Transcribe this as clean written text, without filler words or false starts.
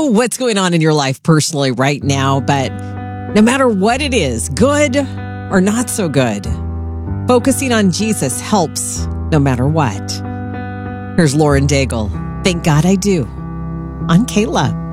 know what's going on in your life personally right now, but no matter what it is, good or not so good, focusing on Jesus helps no matter what. Here's Lauren Daigle. Thank God I do. On K-Love.